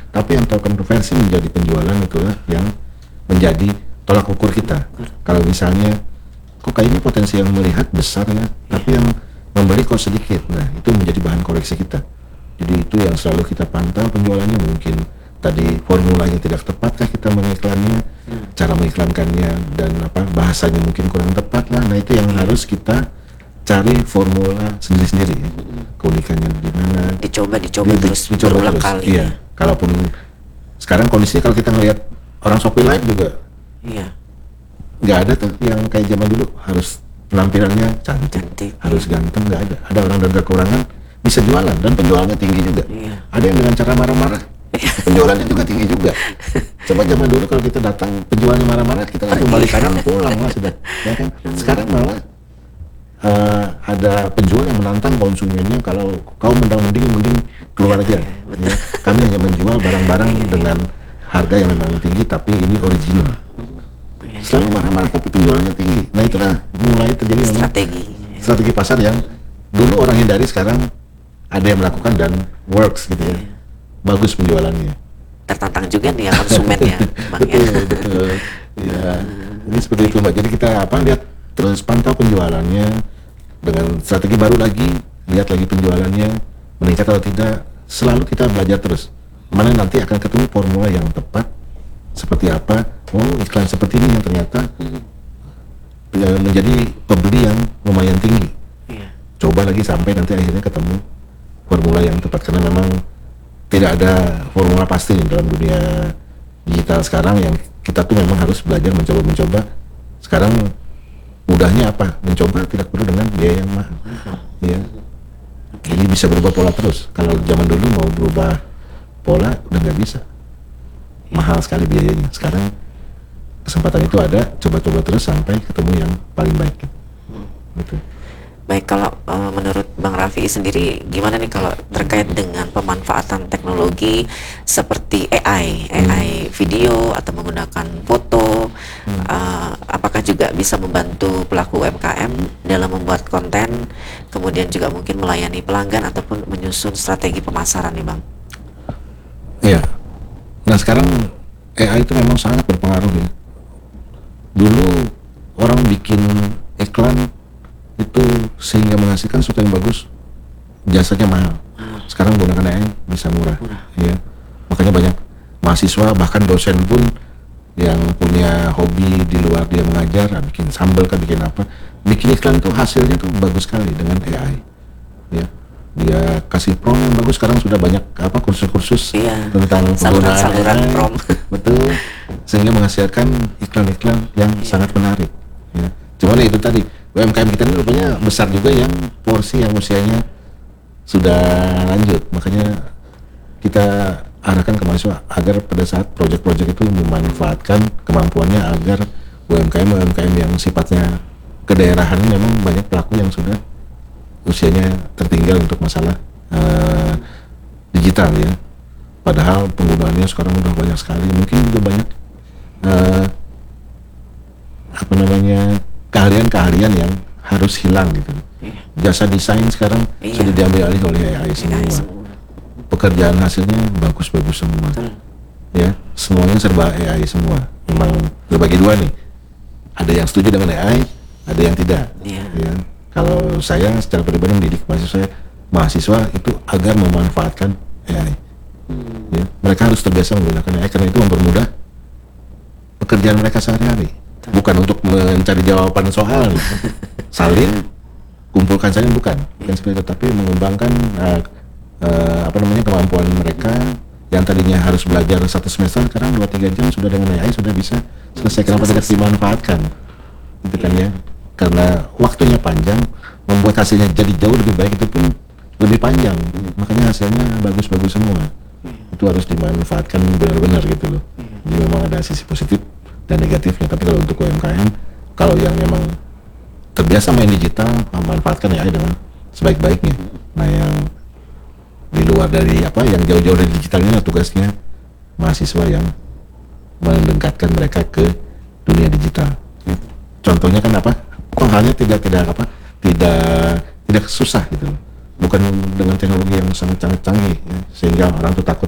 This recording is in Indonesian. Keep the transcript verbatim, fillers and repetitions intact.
Tapi yang terkontroversi menjadi penjualan itulah yang menjadi tolak ukur kita. Kalau misalnya kok kayaknya potensi yang melihat besar ya, tapi yang membeli kok sedikit. Nah, itu menjadi bahan koreksi kita. Jadi itu yang selalu kita pantau penjualannya. Mungkin tadi formulanya tidak tepatkah kita mengiklannya, hmm. cara mengiklankannya dan apa bahasanya mungkin kurang tepat lah. Nah, itu yang harus kita cari formula sendiri-sendiri ya. Keunikannya di mana. Dicoba, dicoba di, terus dicoba berulang terus. kali. Iya. Kalaupun sekarang kondisinya kalau kita ngelihat orang Shopee Live juga, iya, nggak ada tuh yang kayak zaman dulu harus penampilannya cantik, Cantik, harus ganteng, nggak ada. Ada orang dengan kekurangan bisa jualan dan penjualannya tinggi juga. Iya. Ada yang dengan cara marah-marah, penjualannya juga tinggi juga. Coba zaman dulu kalau kita datang penjualnya marah-marah, kita langsung balik kanan pulang lah sudah. Ya kan? Sekarang malah uh, ada penjual yang menantang konsumennya, kalau kau mendang-mending mending keluar aja. Ya. Kami hanya menjual barang-barang dengan harga yang memang tinggi tapi ini original. Selalu marah-marah tapi penjualannya tinggi. Nah, itulah mulai terjadi strategi strategi pasar yang dulu orang hindari, sekarang ada yang melakukan dan works gitu ya. Bagus penjualannya. Tertantang juga nih ya konsumennya. Betul, betul. Ya, ini seperti itu Mbak. Jadi kita apa lihat terus pantau penjualannya dengan strategi baru lagi, lihat lagi penjualannya meningkat atau tidak. Selalu kita belajar terus. Mana nanti akan ketemu formula yang tepat seperti apa. Oh, iklan seperti ini yang ternyata ya, menjadi pembeli yang lumayan tinggi. Iya. Coba lagi sampai nanti akhirnya ketemu formula yang tepat, karena memang tidak ada formula pasti dalam dunia digital sekarang. Yang kita tuh memang harus belajar mencoba-mencoba. Sekarang mudahnya apa? Mencoba tidak perlu dengan biaya yang mahal. Ya. Jadi bisa berubah pola terus. Kalau zaman dulu mau berubah pola udah nggak bisa, mahal sekali biayanya. Sekarang kesempatan itu ada, coba-coba terus sampai ketemu yang paling baik. Gitu. Baik, kalau uh, menurut Bang Raffi sendiri gimana nih kalau terkait dengan pemanfaatan teknologi seperti A I, A I hmm. video atau menggunakan foto, hmm. uh, apakah juga bisa membantu pelaku U M K M dalam membuat konten, kemudian juga mungkin melayani pelanggan ataupun menyusun strategi pemasaran nih Bang? Iya. Nah, sekarang A I itu memang sangat berpengaruh ya. Dulu orang bikin iklan itu sehingga menghasilkan sesuatu yang bagus, jasanya mahal. Sekarang menggunakan A I bisa murah, ya. Makanya banyak mahasiswa, bahkan dosen pun yang punya hobi di luar dia mengajar, bikin sambal kan, bikin apa, bikin iklan tuh hasilnya tuh bagus sekali dengan A I. Ya, dia kasih prom yang bagus. Sekarang sudah banyak apa kursus-kursus iya, tentang penggunaan saluran A I, prom. betul, sehingga menghasilkan iklan-iklan yang iya. sangat menarik. Ya. Cuman itu tadi U M K M kita ini rupanya besar juga yang porsi yang usianya sudah lanjut, makanya kita arahkan ke mahasiswa agar pada saat proyek-proyek itu memanfaatkan kemampuannya, agar U M K M U M K M yang sifatnya kedaerahan memang banyak pelaku yang sudah usianya tertinggal untuk masalah uh, digital ya. Padahal penggunaannya sekarang udah banyak sekali, mungkin juga banyak uh, apa namanya keahlian-keahlian yang harus hilang gitu. Jasa desain sekarang iya. sudah diambil alih oleh A I semua. Pekerjaan hasilnya bagus-bagus semua. Hmm. Ya, semuanya serba A I semua. Memang terbagi dua nih. Ada yang setuju dengan A I, ada yang tidak. Yeah. Ya. Kalau saya secara pribadi mendidik mahasiswa, mahasiswa itu agar memanfaatkan A I. Hmm. Ya, mereka harus terbiasa menggunakan A I karena itu mempermudah pekerjaan mereka sehari-hari. Bukan untuk mencari jawaban soal, salin, kumpulkan salin, bukan, bukan seperti itu, tapi mengembangkan uh, uh, apa namanya kemampuan mereka yang tadinya harus belajar satu semester, sekarang dua tiga jam sudah dengan A I sudah bisa selesai. Kenapa tidak dimanfaatkan, gitu kan ya? Karena waktunya panjang, membuat hasilnya jadi jauh lebih baik itu pun lebih panjang, makanya hasilnya bagus-bagus semua. Itu harus dimanfaatkan benar-benar gitu loh. Jadi memang ada sisi positif dan negatifnya. Tapi kalau untuk U M K M, kalau yang memang terbiasa main digital, memanfaatkan A I dengan sebaik-baiknya. Nah, yang di luar dari apa, yang jauh-jauh dari digitalnya, tugasnya mahasiswa yang mendekatkan mereka ke dunia digital. Contohnya kan apa? Kok halnya tidak tidak apa? Tidak tidak susah gitu. Bukan dengan teknologi yang sangat-sangat canggih ya, sehingga orang tuh takut